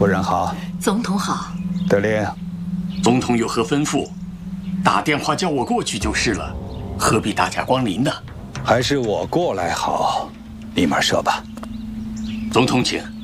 夫人好， 总统好。 德林， 总统有何吩咐？打电话叫我过去就是了，何必大驾光临呢？ 还是我过来好。你们说吧。 总统请。